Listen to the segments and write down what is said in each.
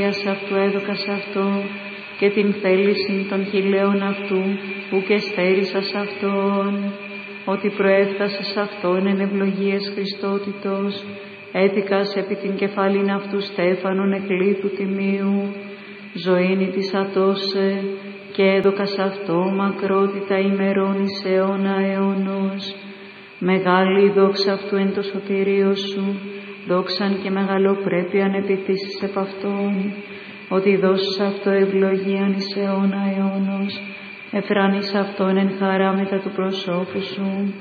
αυτού έδωκας αυτό και την θέληση των χειλαίων αυτού που και στέρισας αυτόν, ότι προέφθασες αυτόν εν ευλογίες Χριστότητος, έδικας επί την κεφάλην αυτού στέφανον εκλήθου τιμίου, ζωήνη της ατώσε και έδωκας αυτό μακρότητα ημερών εις αιώνα αιώνος. Μεγάλη η δόξα αυτού εν το σωτήριο σου, δόξαν και μεγαλοπρέπειαν επιτήσεις επ' αυτόν, ότι δώσεις αυτό ευλογίαν εις αιώνα αιώνος, εφράνεις αυτόν εν χαρά μετά του προσώπου σου.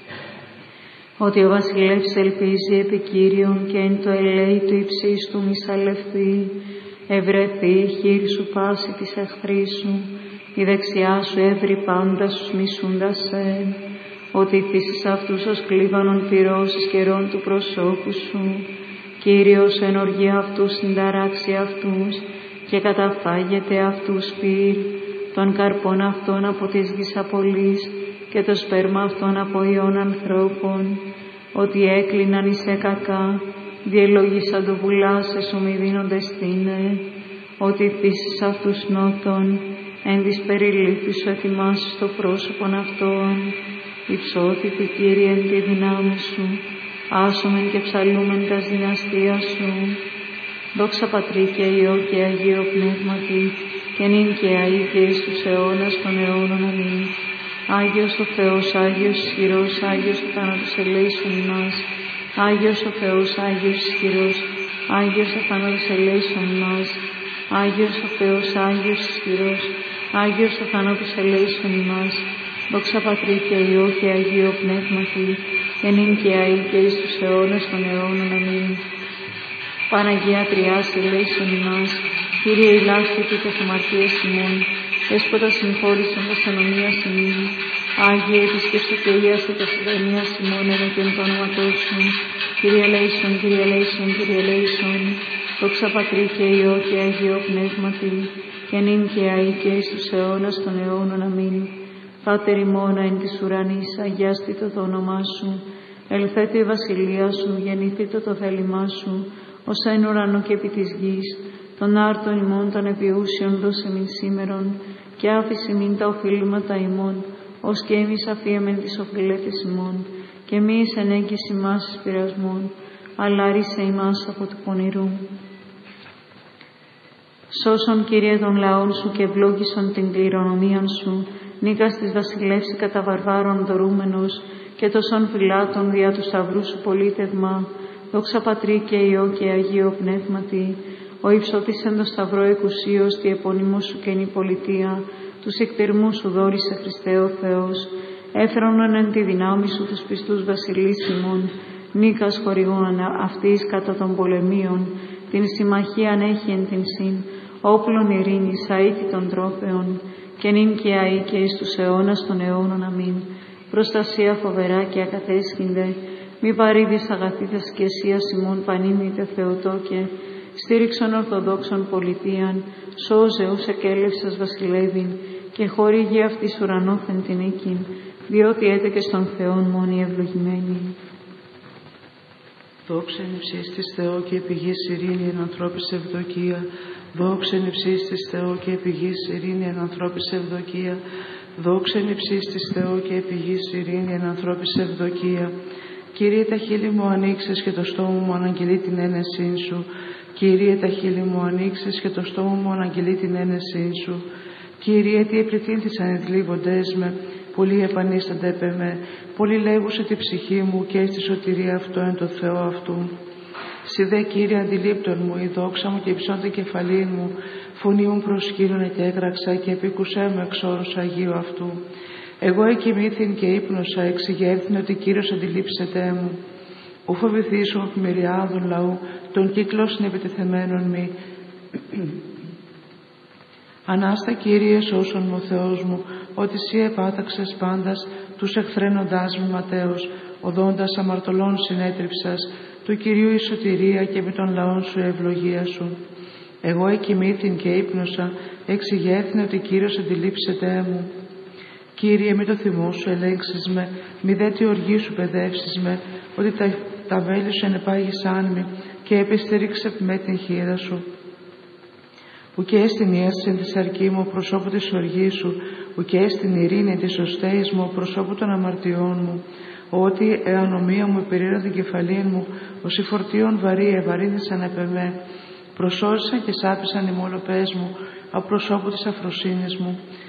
Ότι ο βασιλεύς ελπίζει επί Κύριον και εν το ελέη του υψίστου του μη σαλευθεί, ευρεθεί η χείρ σου πάση της εχθρής σου, η δεξιά σου έβρι πάντα στους μισούντας σε, ότι θύσεις αυτούς ως κλίβανον πυρός εις καιρών του προσώπου σου, Κύριος εν οργή αυτούς συνταράξει αυτούς και καταφάγεται αυτούς πυρ, των καρπών αυτών από της γης απολύς και το σπέρμα αυτών από ιών ανθρώπων, ότι έκλειναν εις κακά, διελόγησαν το βουλάς εσου μη δίνοντες θύνε, ότι θύσεις αυτούς νότων, εν της περιλήφθης σου ετοιμάσεις το πρόσωπον αυτών, υψώθητη Κύριε εν τη δυνάμει σου, άσομεν και ψαλούμεν τας δυναστείας σου. Δόξα Πατρί και Υιό και Αγίο Πνεύματι, και νυν και αεί και εις τους αιώνας των αιώνων. Αμήν. Άγιος ο Θεός, Άγιος ισχυρός, Άγιος ο θάνατος ελέησον ημάς. Άγιος ο Θεός, Άγιος ισχυρός, Άγιος ο θάνατος ελέησον ημάς. Άγιος ο Θεός, Άγιος ισχυρός, Άγιος ο θάνατος ελέησον ημάς. Δόξα Πατρί και Υιό και Αγίο Πνεύματι, και νυν και αεί και εις τους αιώνας των αιώνων. Αμήν. Παναγία Τριάς ελέησον ημάς. Κύριε ηλάσθητη τας αμαρτίας ημών, Δέσποτα συγχώρησον τας ανομίας ημών. Άγιε επισκέψτε και ίαστε τας ιδανίας ημών ενώπιον του όνοματός σου. Κύριε ελέησον, Κύριε ελέησον, Κύριε ελέησον. Δόξα Πατρί και Υιό και Αγίο Πνεύματι, και νυν και αεί και εις τους αιώνας των αιώνων. Αμήν. Πάτερ ημών εν της ουρανής, αγιάστητο το όνομά σου. Ελθέτω η βασιλεία σου, γεννηθήτω το θέλημά σου, ως εν ουρανό και επί της γης. Των άρτων ημών των επιούσιων δώσε μην σήμερον, και άφησε μην τα οφείλματα ημών, ως και εμείς αφίεμεν τις οφειλέτες ημών, και μη εις ενέγγιση μας εις πειρασμών, αλλά ρίσε ημάς από του πονηρού. Σώσον, Κύριε, των λαών σου και ευλόγησον την κληρονομίαν σου, νίκας της βασιλεύση κατά βαρβάρων δωρούμενος, και τόσων φυλάτων δια του σταυρού σου πολίτευμα. Δόξα Πατρί και Υιό και Αγίο Πνεύματι, ο υψώτης εν το σταυρό εκουσίως, τη επώνυμο σου και η πολιτεία, τους εκτερμούς σου δόρισε Χριστέ ο Θεός, έφερον εν τη δυνάμει σου τους πιστούς βασιλείς ημών, νίκας χορηγών αυτής κατά των πολεμίων, την συμμαχίαν έχει εν την συν, όπλων ειρήνης, αήθη των τρόπεων, και νυν και αεί και εις τους αιώνας των αιώνων. Αμήν. Προστασία φοβερά και ακατέσχυνται, μη παρήδεις αγαθή θασκεσίας ημών πανήμητε Θεοτόκε, στήριξον ορθοδόξων πολιτείαν, σώζε ους εκέλευσας βασιλεύειν, και χορήγει αυτής ουρανόθεν την οίκην, διότι έτεκε στον Θεόν μόνοι ευλογημένη. Δόξα εν υψίστης Θεό και επί γης ειρήνη εν ανθρώπης ευδοκία. Δόξα εν υψίστης Θεό και επί γης ειρήνη εν ανθρώπης ευδοκία. Δόξα εν υψίστης Θεό και επί γης ειρήνη εν ανθρώπης ευδοκία. Κύριε, τα χείλη μου ανοίξες και το στόμα μου αναγγελεί την ένεσήν σου. Κύριε, τα χείλη μου ανοίξες και το στόμα μου αναγγελεί την ένεσήν σου. Κύριε, τι επιτύνθησαν οι θλίβοντές με, πολλοί επανίστανται επ' με, πολλοί λέγουσε τη ψυχή μου και στη σωτηρία αυτό εν το Θεό αυτού. Συ δε, Κύριε, αντιλήπτον μου, η δόξα μου και υψώνται κεφαλήν μου, φωνή μου προσκύνωνε και έγραξα και επίκουσέ με εξ όρους Αγίου αυτού. Εγώ εκοιμήθην και ύπνοσα, εξηγέρθην ότι Κύριος αντιλήψεται μου. Ου φοβηθήσω αφημεριάδων λαού, τον κύκλο συνεπιτεθεμένων μη. Ανάστα, Κύριε, σώσον μου ο Θεός μου, ότι Συ επάταξες πάντας, τους εχθρένοντάς μου ματέως, οδόντας αμαρτωλών συνέτριψας, του Κυρίου η σωτηρία και με των λαών σου ευλογία σου. Εγώ εκοιμήθην και ύπνοσα, εξηγέρθην ότι Κύριος αντιλήψεται μου. Κύριε, μη το θυμό σου ελέγξεις με, μη δε τη οργή σου παιδεύσεις με, ότι τα βέλη σου ενεπάγησάν με και επιστήριξε με την χείρα σου. που και έστιν η αίσθηση της αρκή μου, προσώπου της οργής σου, που και έστιν ειρήνη της οστέης μου, προσώπου των αμαρτιών μου, ότι εανομία μου επιρρήρα την κεφαλήν μου, ως οι φορτίων βαρύ ευαρύνθησαν επ' εμέ, προσώρισαν και σάπησαν οι μολοπές μου, απροσώπου της αφροσύνης μου,